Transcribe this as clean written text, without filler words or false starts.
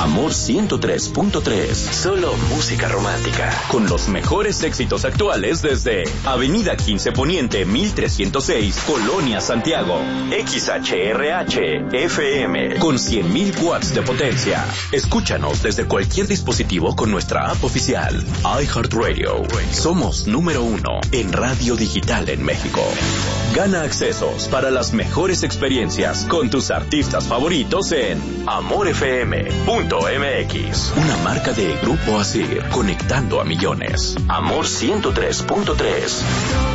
Amor 103.3. Solo música romántica. Con los mejores éxitos actuales desde Avenida 15 Poniente 1306, Colonia Santiago. XHRH FM con 100.000 watts de potencia. Escúchanos desde cualquier dispositivo con nuestra app oficial. iHeartRadio. Somos número 1 en radio digital en México. Gana accesos para las mejores experiencias con tus artistas favoritos en amorfm.mx. Una marca de Grupo Asir, conectando a millones. Amor 103.3.